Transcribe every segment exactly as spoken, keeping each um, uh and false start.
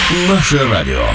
Наше радіо.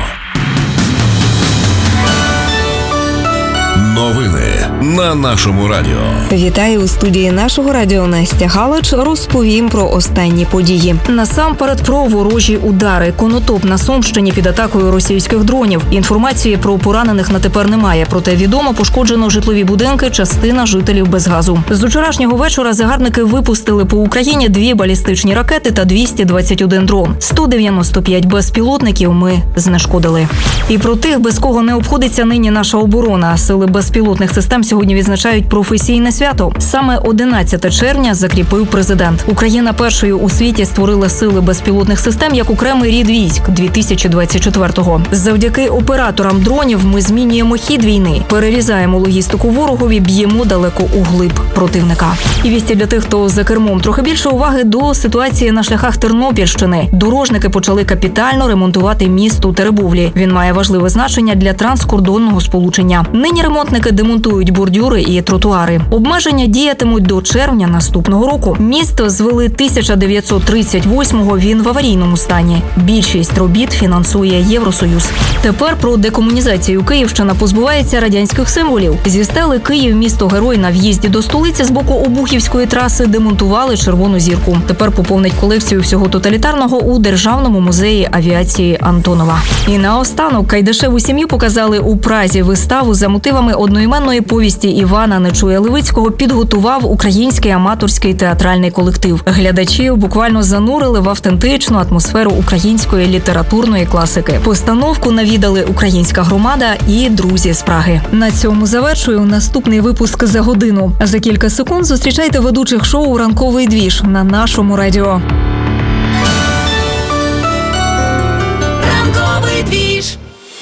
Новини на нашому радіо. Вітаю у студії нашого радіо Настя Галич. Розповім про останні події. Насамперед про ворожі удари. Конотоп на Сумщині під атакою російських дронів. Інформації про поранених на тепер немає. Проте відомо, пошкоджено житлові будинки, частина жителів без газу. З вчорашнього вечора загарбники випустили по Україні дві балістичні ракети та двісті двадцять один дрон. сто дев'яносто п'ять безпілотників ми знешкодили. І про тих, без кого не обходиться нині наша оборона. Сили безпілотних систем сьогодні відзначають професійне свято. Саме одинадцяте червня закріпив президент. Україна першою у світі створила сили безпілотних систем як окремий рід військ дві тисячі двадцять четвертого. Завдяки операторам дронів ми змінюємо хід війни, перерізаємо логістику ворогові, б'ємо далеко углиб противника. І вісті для тих, хто за кермом. Трохи більше уваги до ситуації на шляхах Тернопільщини. Дорожники почали капітально ремонтувати міст у Теребовлі. Він має важливе значення для транскордонного сполучення. Нині ремонтники демонтують бордюри і тротуари. Обмеження діятимуть до червня наступного року. Місто звели тисяча дев'ятсот тридцять восьмого, він в аварійному стані. Більшість робіт фінансує Євросоюз. Тепер про декомунізацію. Київщина позбувається радянських символів. Зі стели Київ, місто-герой, на в'їзді до столиці з боку Обухівської траси демонтували червону зірку. Тепер поповнить колекцію всього тоталітарного у Державному музеї авіації Антонова. І наостанок Кайдашеву сім'ю показали у Празі. Виставу за мотивами одноіменної повісті Івана Нечуя-Левицького підготував український аматорський театральний колектив. Глядачів буквально занурили в автентичну атмосферу української літературної класики. Постановку навідали українська громада і друзі з Праги. На цьому завершую наступний випуск за годину. За кілька секунд зустрічайте ведучих шоу «Ранковий двіж» на нашому радіо. Ранковий двіж.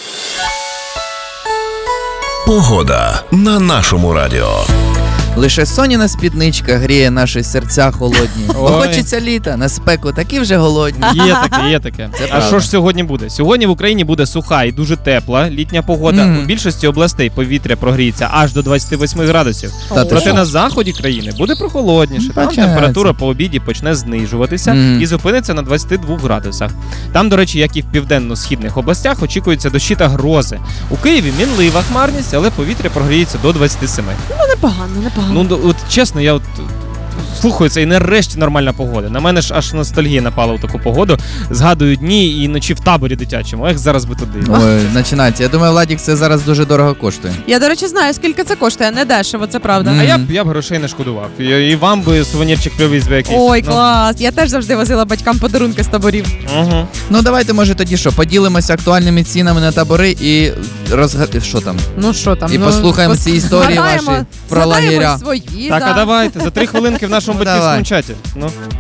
Погода на нашому радіо. Лише соняна спідничка гріє наші серця холодні. Бо хочеться літа, на спеку такі вже голодні. Є таке, є таке. Це а правда. що ж сьогодні буде? Сьогодні в Україні буде суха і дуже тепла літня погода. Мгм. У більшості областей повітря прогріється аж до двадцяти восьми градусів. Та ти Проте що? на заході країни буде прохолодніше. Там Бачається. температура по обіді почне знижуватися Мгм. і зупиниться на двадцяти двох градусах. Там, до речі, як і в південно-східних областях, очікується дощі та грози. У Києві мінлива хмарність, але повітря прогріється до двадцяти семи. Непогано, непогано. Ну, до- от чесно, я от слухаю це і нарешті нормальна погода. На мене ж аж ностальгія напала в таку погоду. Згадую дні і ночі в таборі дитячому. Ех, зараз би туди. Ой, починається. Я думаю, Владік, це зараз дуже дорого коштує. Я, до речі, знаю, скільки це коштує. Не дешево, це правда. Мгм. А я б, я б грошей не шкодував. І, і вам би сувенірчик привіз би якийсь. Ой, Ну, клас. Я теж завжди возила батькам подарунки з таборів. Угу. Ну давайте, може, тоді що, поділимося актуальними цінами на табори і розгадати, що там. Ну що там? І ну, послухаємо пос- ці історії згадаємо- ваші про згадаємо лагеря. свої, Так, да. а давайте за три хвилинки в нашому Ну, батьківському давай. чаті. Ну.